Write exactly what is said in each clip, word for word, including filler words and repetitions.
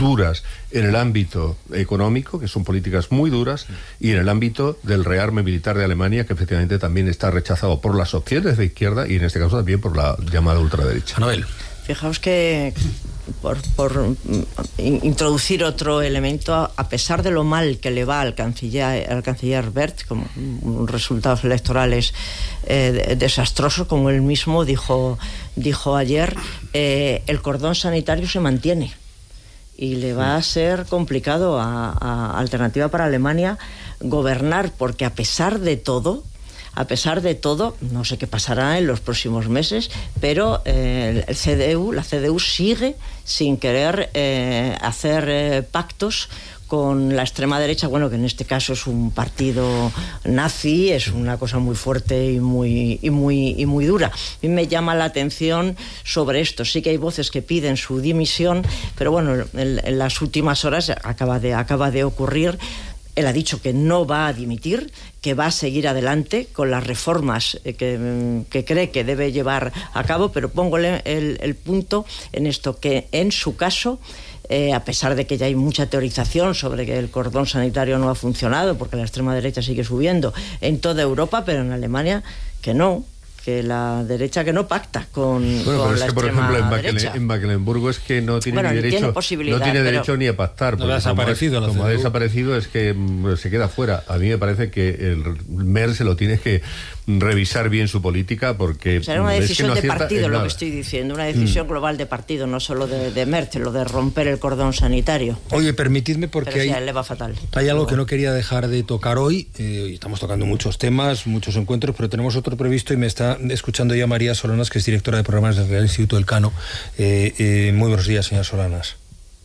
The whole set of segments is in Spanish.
duras en el ámbito económico, que son políticas muy duras, y en el ámbito del rearme militar de Alemania, que efectivamente también está rechazado por las opciones de izquierda y en este caso también por la llamada ultraderecha. Manuel. Fijaos que, por, por introducir otro elemento, a pesar de lo mal que le va al canciller, al canciller Merz, como resultados electorales eh, desastrosos, como él mismo dijo, dijo ayer, eh, el cordón sanitario se mantiene. Y le va a ser complicado a, a Alternativa para Alemania gobernar, porque a pesar de todo, a pesar de todo, no sé qué pasará en los próximos meses, pero eh, el C D U, la C D U sigue sin querer eh, hacer eh, pactos con la extrema derecha, bueno, que en este caso es un partido nazi, es una cosa muy fuerte y muy y muy y muy dura. A mí me llama la atención sobre esto. Sí que hay voces que piden su dimisión, pero bueno, en, en las últimas horas acaba de acaba de ocurrir. Él ha dicho que no va a dimitir, que va a seguir adelante con las reformas que, que cree que debe llevar a cabo, pero pongo el, el, el punto en esto, que en su caso, eh, a pesar de que ya hay mucha teorización sobre que el cordón sanitario no ha funcionado, porque la extrema derecha sigue subiendo en toda Europa, pero en Alemania que no, que la derecha que no pacta con, bueno, con pero la es que por extrema ejemplo en, derecha. Mecklen, en Mecklenburgo es que no tiene bueno, ni derecho, tiene posibilidad, no tiene pero derecho ni a pactar, no ha desaparecido, como, es, como ha desaparecido es que mm, se queda fuera. A mí me parece que el Merz se lo tiene que revisar bien su política, porque o sea, era una decisión es que no de acierta partido, en lo nada. que estoy diciendo, una decisión mm. global de partido, no solo de, de Merz, lo de romper el cordón sanitario. Oye, permitidme, porque Pero hay, sí, a él le va fatal. hay algo que no quería dejar de tocar hoy. Eh, estamos tocando muchos temas, muchos encuentros, pero tenemos otro previsto y me está escuchando ya María Solanas, que es directora de programas del Real Instituto Elcano. Eh, eh, muy buenos días, señora Solanas.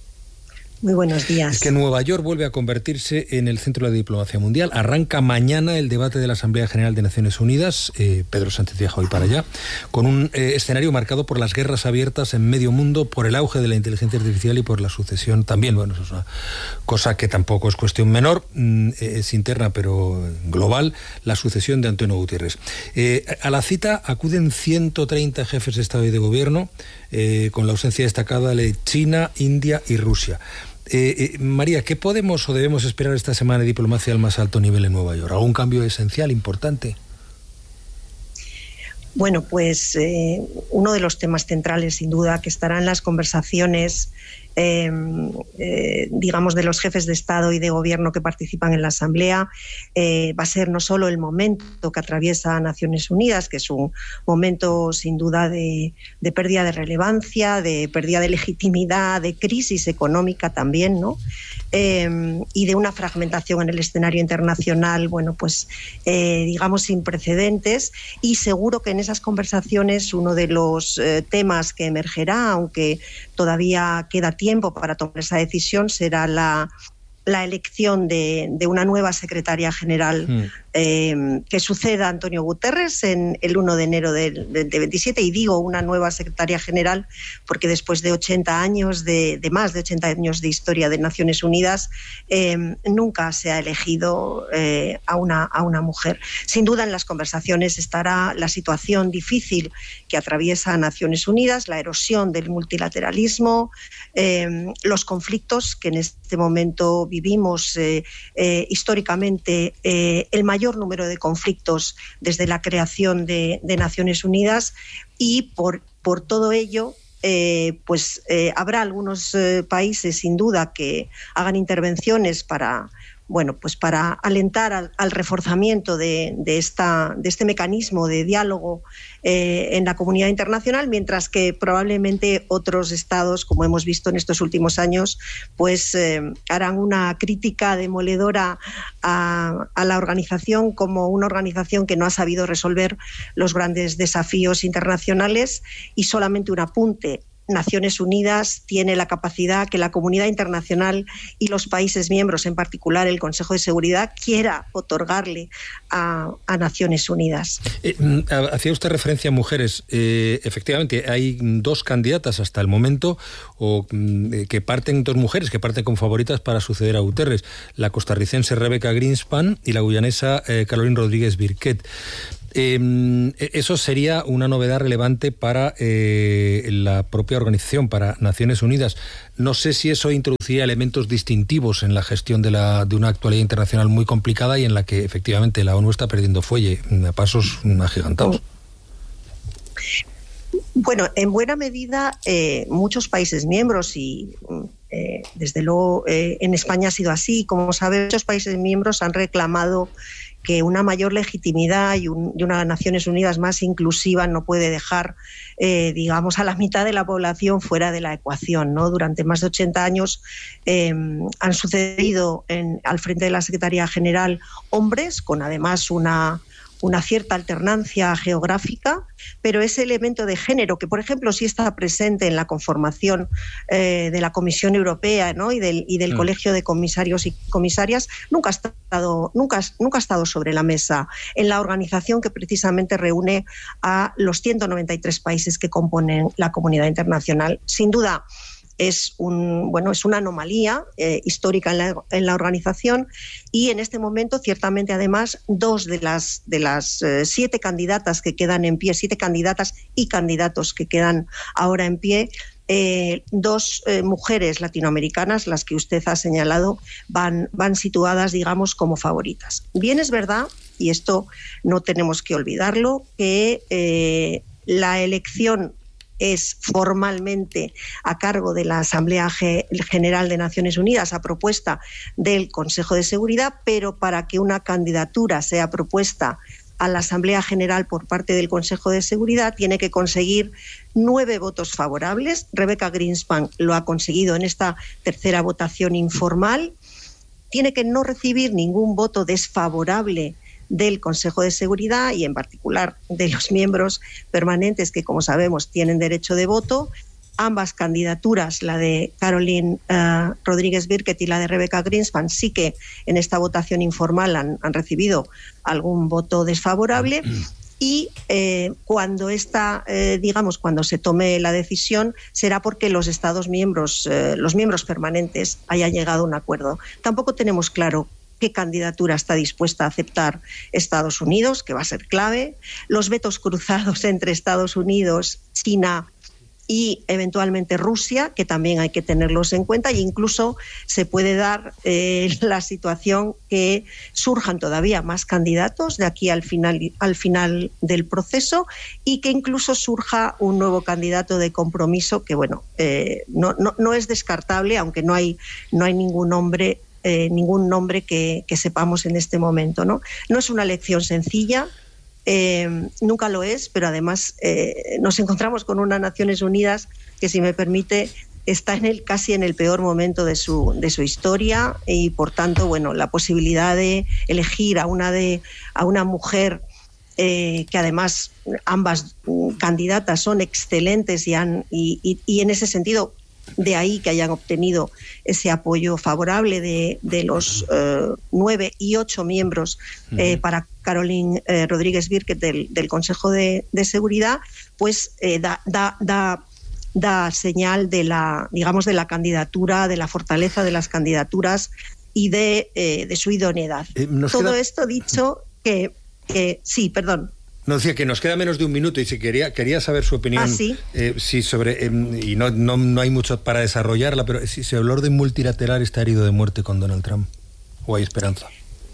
Muy buenos días. Es que Nueva York vuelve a convertirse en el centro de la diplomacia mundial. Arranca mañana el debate de la Asamblea General de Naciones Unidas. Eh, Pedro Sánchez viaja hoy para allá, con un eh, escenario marcado por las guerras abiertas en medio mundo, por el auge de la inteligencia artificial y por la sucesión también. Bueno, eso es una cosa que tampoco es cuestión menor, mm, es interna pero global, la sucesión de Antonio Guterres. Eh, a la cita acuden ciento treinta jefes de Estado y de Gobierno, eh, con la ausencia destacada de China, India y Rusia. Eh, eh, María, ¿qué podemos o debemos esperar esta semana de diplomacia al más alto nivel en Nueva York? ¿Algún cambio esencial, importante? Bueno, pues eh, uno de los temas centrales, sin duda, que estará en las conversaciones, eh, eh, digamos, de los jefes de Estado y de Gobierno que participan en la Asamblea, eh, va a ser no solo el momento que atraviesa Naciones Unidas, que es un momento, sin duda, de, de pérdida de relevancia, de pérdida de legitimidad, de crisis económica también, ¿no? Eh, y de una fragmentación en el escenario internacional, bueno, pues, eh, digamos, sin precedentes, y seguro que en esas conversaciones uno de los eh, temas que emergerá, aunque todavía queda tiempo para tomar esa decisión, será la, la elección de, de una nueva secretaria general mm. eh, que suceda a Antonio Guterres en el uno de enero del de veintisiete, y digo una nueva secretaria general porque después de ochenta años, de, de más de ochenta años de historia de Naciones Unidas, eh, nunca se ha elegido eh, a, una, a una mujer. Sin duda en las conversaciones estará la situación difícil que atraviesa Naciones Unidas, la erosión del multilateralismo, eh, los conflictos que en este momento vivimos eh, eh, históricamente, eh, el mayor número de conflictos desde la creación de, de Naciones Unidas, y por, por todo ello eh, pues eh, habrá algunos eh, países sin duda que hagan intervenciones para bueno, pues para alentar al, al reforzamiento de, de, esta, de este mecanismo de diálogo eh, en la comunidad internacional, mientras que probablemente otros estados, como hemos visto en estos últimos años, pues eh, harán una crítica demoledora a, a la organización como una organización que no ha sabido resolver los grandes desafíos internacionales. Y solamente un apunte: Naciones Unidas tiene la capacidad que la comunidad internacional y los países miembros, en particular el Consejo de Seguridad, quiera otorgarle a, a Naciones Unidas. Eh, hacía usted referencia a mujeres. Eh, efectivamente, hay dos candidatas hasta el momento, o eh, que parten, dos mujeres que parten como favoritas para suceder a Guterres: la costarricense Rebecca Greenspan y la guyanesa eh, Caroline Rodríguez Birquet. Eh, eso sería una novedad relevante para eh, la propia organización, para Naciones Unidas. No sé si eso introduciría elementos distintivos en la gestión de, la, de una actualidad internacional muy complicada y en la que efectivamente la ONU está perdiendo fuelle a pasos agigantados. Bueno, en buena medida eh, muchos países miembros y eh, desde luego eh, en España ha sido así. Como sabe, muchos países miembros han reclamado que una mayor legitimidad y, un, y una Naciones Unidas más inclusiva no puede dejar, eh, digamos, a la mitad de la población fuera de la ecuación, ¿no? Durante más de ochenta años eh, han sucedido en, al frente de la Secretaría General hombres, con además una... una cierta alternancia geográfica, pero ese elemento de género que, por ejemplo, sí está presente en la conformación eh, de la Comisión Europea, ¿no? y del, y del mm. Colegio de Comisarios y Comisarias, nunca ha estado, nunca, nunca ha estado sobre la mesa en la organización que precisamente reúne a los ciento noventa y tres países que componen la comunidad internacional. Sin duda, es un bueno es una anomalía eh, histórica en la, en la organización, y en este momento ciertamente además dos de las de las eh, siete candidatas que quedan en pie, siete candidatas y candidatos que quedan ahora en pie, eh, dos eh, mujeres latinoamericanas, las que usted ha señalado, van van situadas, digamos, como favoritas. Bien, es verdad, y esto no tenemos que olvidarlo, que eh, la elección es formalmente a cargo de la Asamblea General de Naciones Unidas a propuesta del Consejo de Seguridad, pero para que una candidatura sea propuesta a la Asamblea General por parte del Consejo de Seguridad tiene que conseguir nueve votos favorables. Rebecca Greenspan lo ha conseguido en esta tercera votación informal. Tiene que no recibir ningún voto desfavorable del Consejo de Seguridad y en particular de los miembros permanentes que, como sabemos, tienen derecho de voto. Ambas candidaturas, la de Caroline uh, Rodríguez Birkett y la de Rebecca Greenspan, sí que en esta votación informal han, han recibido algún voto desfavorable. Y eh, cuando esta, eh, digamos, cuando se tome la decisión, será porque los Estados miembros, eh, los miembros permanentes, hayan llegado a un acuerdo. Tampoco tenemos claro qué candidatura está dispuesta a aceptar Estados Unidos, que va a ser clave. Los vetos cruzados entre Estados Unidos, China y eventualmente Rusia, que también hay que tenerlos en cuenta, e incluso se puede dar eh, la situación que surjan todavía más candidatos de aquí al final, al final del proceso, y que incluso surja un nuevo candidato de compromiso que, bueno, eh, no, no, no es descartable, aunque no hay, no hay ningún nombre Eh, ningún nombre que, que sepamos en este momento, ¿no? No es una elección sencilla, eh, nunca lo es, pero además eh, nos encontramos con unas Naciones Unidas que, si me permite, está en el, casi en el peor momento de su, de su historia, y por tanto, bueno, la posibilidad de elegir a una, de, a una mujer Eh, que además ambas candidatas son excelentes y, han, y, y, y en ese sentido, de ahí que hayan obtenido ese apoyo favorable de, de los eh, nueve y ocho miembros eh, uh-huh. para Caroline eh, Rodríguez Birkett del, del Consejo de, de Seguridad, pues eh, da, da, da, da señal de la, digamos, de la candidatura, de la fortaleza de las candidaturas y de, eh, de su idoneidad. Eh, Todo queda... esto dicho que, que sí, perdón. No, decía que nos queda menos de un minuto y si quería quería saber su opinión. ¿Ah, sí? Eh, sí, sobre eh, y no, no no hay mucho para desarrollarla, pero si, si el orden multilateral está herido de muerte con Donald Trump, ¿o hay esperanza?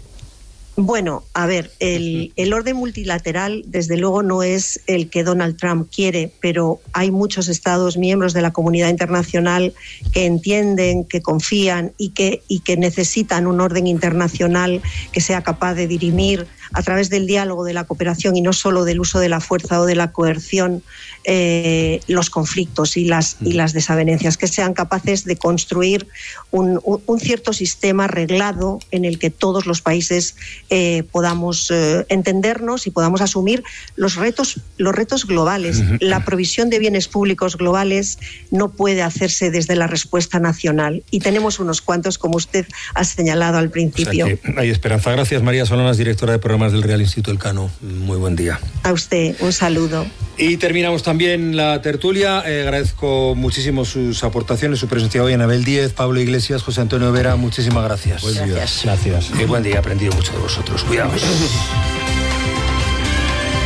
Bueno, a ver, el, el orden multilateral desde luego no es el que Donald Trump quiere, pero hay muchos Estados miembros de la comunidad internacional que entienden, que confían y que, y que necesitan un orden internacional que sea capaz de dirimir a través del diálogo, de la cooperación y no solo del uso de la fuerza o de la coerción eh, los conflictos y las, y las desavenencias, que sean capaces de construir un, un, un cierto sistema reglado en el que todos los países eh, podamos eh, entendernos y podamos asumir los retos, los retos globales. Uh-huh. La provisión de bienes públicos globales no puede hacerse desde la respuesta nacional, y tenemos unos cuantos, como usted ha señalado al principio. O sea que hay esperanza. Gracias, María Solanas, directora de programas del Real Instituto Elcano. Muy buen día. A usted, un saludo. Y terminamos también la tertulia. Eh, agradezco muchísimo sus aportaciones, su presencia hoy. Anabel Díez, Pablo Iglesias, José Antonio Vera, muchísimas gracias. Buen día. Gracias. Gracias. Y buen día, he aprendido mucho de vosotros. Cuidaos.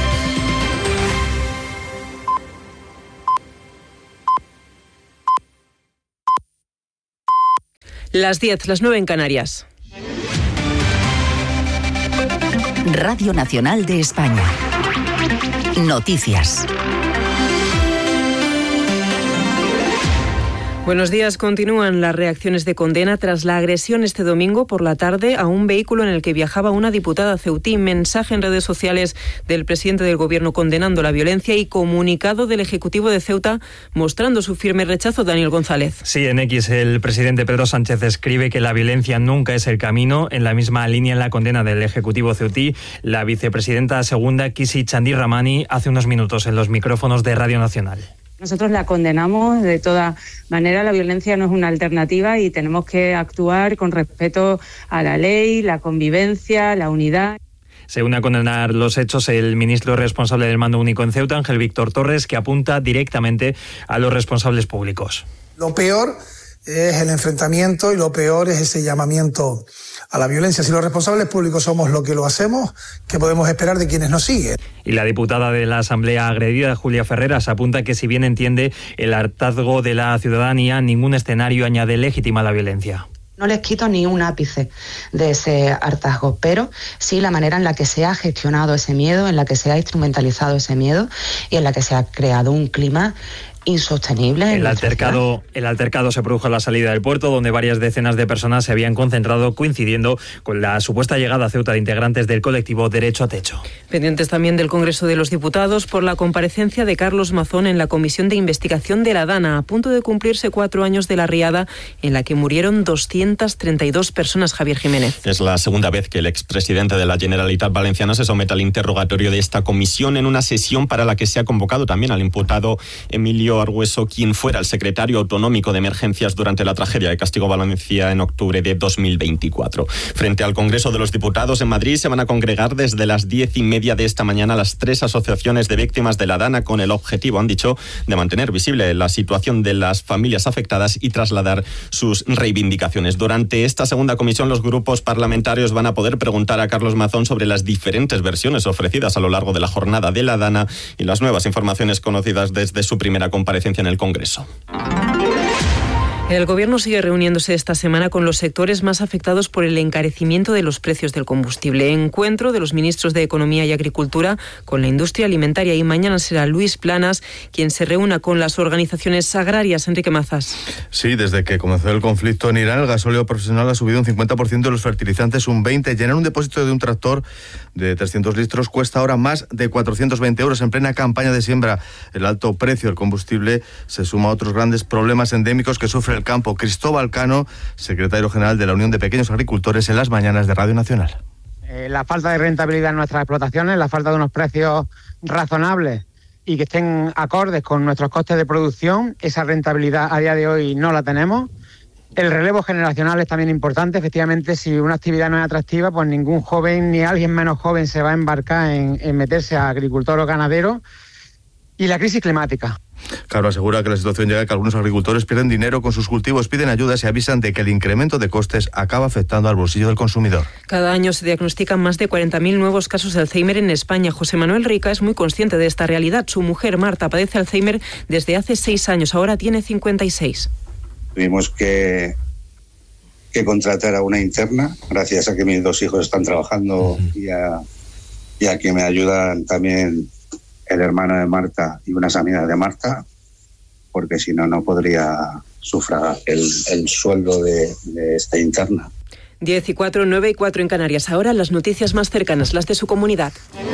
Las diez, las nueve en Canarias. Radio Nacional de España. Noticias. Buenos días. Continúan las reacciones de condena tras la agresión este domingo por la tarde a un vehículo en el que viajaba una diputada ceutí. Mensaje en redes sociales del presidente del Gobierno condenando la violencia y comunicado del Ejecutivo de Ceuta mostrando su firme rechazo. Daniel González. Sí, en X el presidente Pedro Sánchez escribe que la violencia nunca es el camino. En la misma línea en la condena del Ejecutivo ceutí, la vicepresidenta segunda, Kisi Chandirrahmani, hace unos minutos en los micrófonos de Radio Nacional. Nosotros la condenamos de toda manera. La violencia no es una alternativa y tenemos que actuar con respeto a la ley, la convivencia, la unidad. Se une a condenar los hechos el ministro responsable del Mando Único en Ceuta, Ángel Víctor Torres, que apunta directamente a los responsables públicos. Lo peor es el enfrentamiento y lo peor es ese llamamiento a la violencia. Si los responsables públicos somos lo que lo hacemos, ¿qué podemos esperar de quienes nos siguen? Y la diputada de la Asamblea agredida, Julia Ferreras, apunta que si bien entiende el hartazgo de la ciudadanía, ningún escenario, añade, legitima la violencia. No les quito ni un ápice de ese hartazgo, pero sí la manera en la que se ha gestionado ese miedo, en la que se ha instrumentalizado ese miedo y en la que se ha creado un clima insostenible. El altercado, el altercado se produjo a la salida del puerto, donde varias decenas de personas se habían concentrado, coincidiendo con la supuesta llegada a Ceuta de integrantes del colectivo Derecho a Techo. Pendientes también del Congreso de los Diputados por la comparecencia de Carlos Mazón en la Comisión de Investigación de la Dana, a punto de cumplirse cuatro años de la riada en la que murieron doscientas treinta y dos personas. Javier Jiménez. Es la segunda vez que el expresidente de la Generalitat Valenciana se somete al interrogatorio de esta comisión en una sesión para la que se ha convocado también al imputado Emilio Argueso, quien fuera el secretario autonómico de emergencias durante la tragedia de Castigo Valencia en octubre de dos mil veinticuatro. Frente al Congreso de los Diputados en Madrid se van a congregar desde las diez y media de esta mañana las tres asociaciones de víctimas de la Dana con el objetivo, han dicho, de mantener visible la situación de las familias afectadas y trasladar sus reivindicaciones. Durante esta segunda comisión, los grupos parlamentarios van a poder preguntar a Carlos Mazón sobre las diferentes versiones ofrecidas a lo largo de la jornada de la Dana y las nuevas informaciones conocidas desde su primera comparecencia en el Congreso. El Gobierno sigue reuniéndose esta semana con los sectores más afectados por el encarecimiento de los precios del combustible. Encuentro de los ministros de Economía y Agricultura con la industria alimentaria, y mañana será Luis Planas quien se reúna con las organizaciones agrarias. Enrique Mazas. Sí, desde que comenzó el conflicto en Irán, el gasóleo profesional ha subido un cincuenta por ciento, los fertilizantes un veinte por ciento. Llenar un depósito de un tractor de trescientos litros cuesta ahora más de cuatrocientos veinte euros. En plena campaña de siembra, el alto precio del combustible se suma a otros grandes problemas endémicos que sufre el campo. Cristóbal Cano, secretario general de la Unión de Pequeños Agricultores, en las mañanas de Radio Nacional. Eh, la falta de rentabilidad en nuestras explotaciones, la falta de unos precios razonables y que estén acordes con nuestros costes de producción, esa rentabilidad a día de hoy no la tenemos. El relevo generacional es también importante. Efectivamente, si una actividad no es atractiva, pues ningún joven ni alguien menos joven se va a embarcar en, en meterse a agricultor o ganadero. Y la crisis climática. Claro, asegura que la situación llega a que algunos agricultores pierden dinero con sus cultivos, piden ayudas y avisan de que el incremento de costes acaba afectando al bolsillo del consumidor. Cada año se diagnostican más de cuarenta mil nuevos casos de Alzheimer en España. José Manuel Rica es muy consciente de esta realidad. Su mujer, Marta, padece Alzheimer desde hace seis años, ahora tiene cincuenta y seis. Tuvimos que, que contratar a una interna, gracias a que mis dos hijos están trabajando uh-huh. y, a, y a que me ayudan también el hermano de Marta y unas amigas de Marta, porque si no, no podría sufragar el, el sueldo de, de esta interna. diez y cuatro, nueve y cuatro en Canarias. Ahora las noticias más cercanas, las de su comunidad.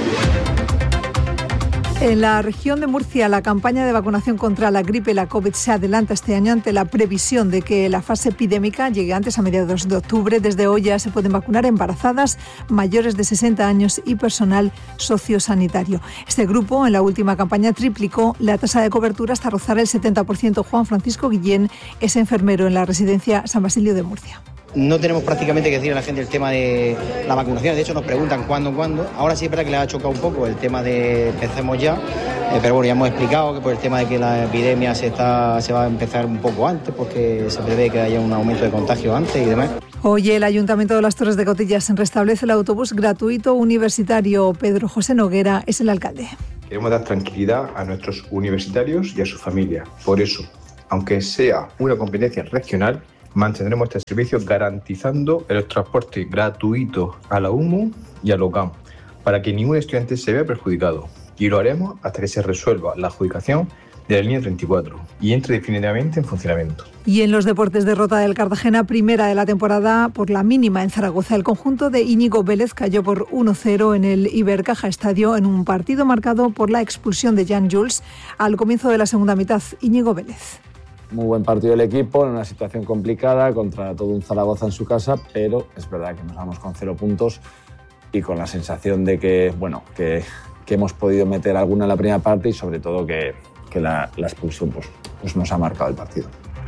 En la región de Murcia, la campaña de vacunación contra la gripe y la COVID se adelanta este año ante la previsión de que la fase epidémica llegue antes, a mediados de octubre. Desde hoy ya se pueden vacunar embarazadas, mayores de sesenta años y personal sociosanitario. Este grupo, en la última campaña, triplicó la tasa de cobertura hasta rozar el setenta por ciento. Juan Francisco Guillén es enfermero en la residencia San Basilio de Murcia. No tenemos prácticamente que decir a la gente el tema de la vacunación. De hecho, nos preguntan cuándo, cuándo. Ahora sí es verdad que les ha chocado un poco el tema de empecemos ya. Eh, pero bueno, ya hemos explicado que por el tema de que la epidemia se, está, se va a empezar un poco antes, porque se prevé que haya un aumento de contagio antes y demás. Hoy el Ayuntamiento de las Torres de Cotillas restablece el autobús gratuito universitario. Pedro José Noguera es el alcalde. Queremos dar tranquilidad a nuestros universitarios y a sus familias. Por eso, aunque sea una competencia regional, Mantendremos este servicio garantizando el transporte gratuito a la U M U y a la U C A M para que ningún estudiante se vea perjudicado. Y lo haremos hasta que se resuelva la adjudicación de la línea treinta y cuatro y entre definitivamente en funcionamiento. Y en los deportes, derrota del Cartagena, primera de la temporada por la mínima en Zaragoza. El conjunto de Íñigo Vélez cayó por uno cero en el Ibercaja Estadio en un partido marcado por la expulsión de Jan Jules al comienzo de la segunda mitad. Íñigo Vélez. Muy buen partido del equipo en una situación complicada contra todo un Zaragoza en su casa, pero es verdad que nos vamos con cero puntos y con la sensación de que, bueno, que, que hemos podido meter alguna en la primera parte y sobre todo que que la, la expulsión pues, pues nos ha marcado el partido.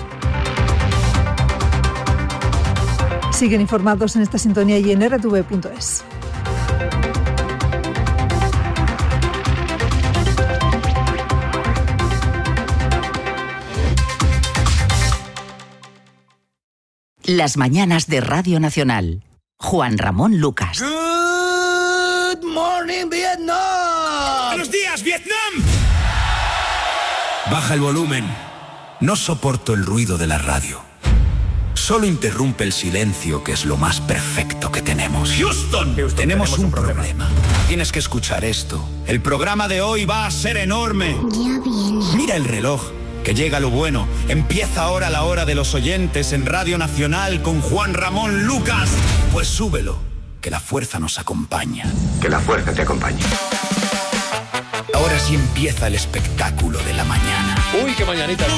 Siguen informados en esta sintonía y en erre te ve punto es. Las mañanas de Radio Nacional. Juan Ramón Lucas. Good morning, Vietnam. Buenos días, Vietnam. Baja el volumen. No soporto el ruido de la radio. Solo interrumpe el silencio, que es lo más perfecto que tenemos. Houston, Houston tenemos, tenemos un, un problema. problema. Tienes que escuchar esto. El programa de hoy va a ser enorme. Ya viene. Mira el reloj, que llega lo bueno. Empieza ahora la hora de los oyentes en Radio Nacional con Juan Ramón Lucas. Pues súbelo, que la fuerza nos acompaña. Que la fuerza te acompañe. Ahora sí empieza el espectáculo de la mañana. Uy, qué mañanita.